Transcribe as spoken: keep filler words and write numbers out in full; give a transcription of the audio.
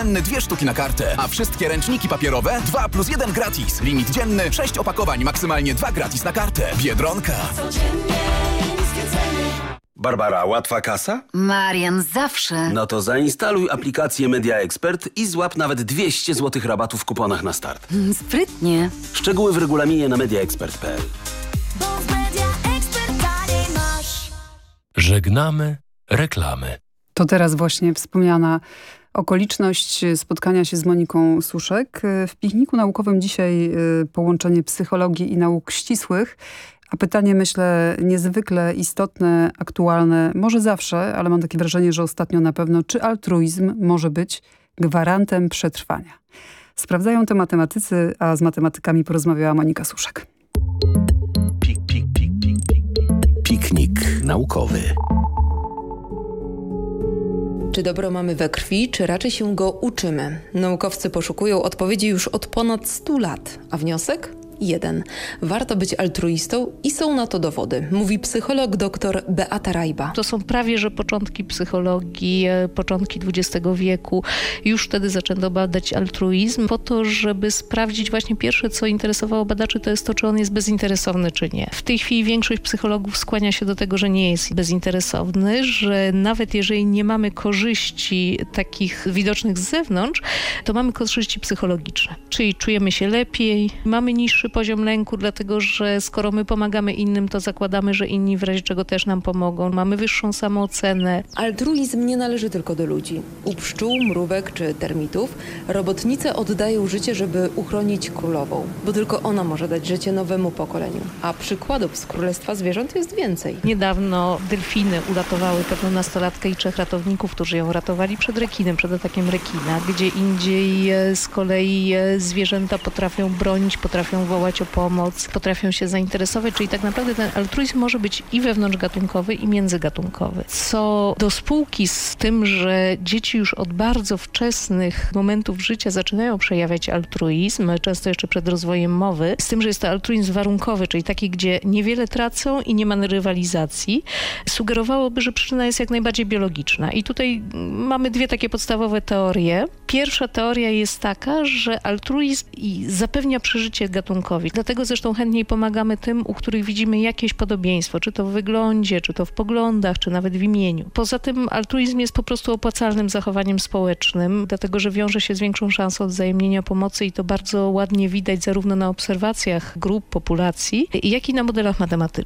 Dwie sztuki na kartę, a wszystkie ręczniki papierowe dwa plus jeden gratis. Limit dzienny sześć opakowań, maksymalnie dwa gratis na kartę. Biedronka. Barbara, łatwa kasa? Marian, zawsze. No to zainstaluj aplikację Media Expert i złap nawet dwieście złotych rabatu w kuponach na start. Sprytnie. Szczegóły w regulaminie na mediaexpert kropka p l. Żegnamy reklamy. To teraz właśnie wspomniana okoliczność spotkania się z Moniką Suszek. W pikniku naukowym dzisiaj połączenie psychologii i nauk ścisłych, a pytanie, myślę, niezwykle istotne, aktualne, może zawsze, ale mam takie wrażenie, że ostatnio na pewno, czy altruizm może być gwarantem przetrwania? Sprawdzają to matematycy, a z matematykami porozmawiała Monika Suszek. Pik, pik, pik, pik, pik. Piknik naukowy. Czy dobro mamy we krwi, czy raczej się go uczymy? Naukowcy poszukują odpowiedzi już od ponad stu lat, a wniosek? Jeden. Warto być altruistą i są na to dowody, mówi psycholog dr Beata Rajba. To są prawie że początki psychologii, początki dwudziestego wieku. Już wtedy zaczęto badać altruizm po to, żeby sprawdzić właśnie pierwsze, co interesowało badaczy, to jest to, czy on jest bezinteresowny, czy nie. W tej chwili większość psychologów skłania się do tego, że nie jest bezinteresowny, że nawet jeżeli nie mamy korzyści takich widocznych z zewnątrz, to mamy korzyści psychologiczne. Czyli czujemy się lepiej, mamy niższy poziom lęku, dlatego że skoro my pomagamy innym, to zakładamy, że inni w razie czego też nam pomogą. Mamy wyższą samoocenę. Altruizm nie należy tylko do ludzi. U pszczół, mrówek czy termitów robotnice oddają życie, żeby uchronić królową, bo tylko ona może dać życie nowemu pokoleniu. A przykładów z królestwa zwierząt jest więcej. Niedawno delfiny uratowały pewną nastolatkę i trzech ratowników, którzy ją ratowali przed rekinem, przed atakiem rekina. Gdzie indziej z kolei zwierzęta potrafią bronić, potrafią wołać o pomoc, potrafią się zainteresować, czyli tak naprawdę ten altruizm może być i wewnątrzgatunkowy, i międzygatunkowy. Co do spółki z tym, że dzieci już od bardzo wczesnych momentów życia zaczynają przejawiać altruizm, często jeszcze przed rozwojem mowy, z tym, że jest to altruizm warunkowy, czyli taki, gdzie niewiele tracą i nie ma rywalizacji, sugerowałoby, że przyczyna jest jak najbardziej biologiczna. I tutaj mamy dwie takie podstawowe teorie. Pierwsza teoria jest taka, że altruizm zapewnia przeżycie gatunkowi. Dlatego zresztą chętniej pomagamy tym, u których widzimy jakieś podobieństwo, czy to w wyglądzie, czy to w poglądach, czy nawet w imieniu. Poza tym altruizm jest po prostu opłacalnym zachowaniem społecznym, dlatego że wiąże się z większą szansą odwzajemnienia pomocy i to bardzo ładnie widać zarówno na obserwacjach grup, populacji, jak i na modelach matematycznych.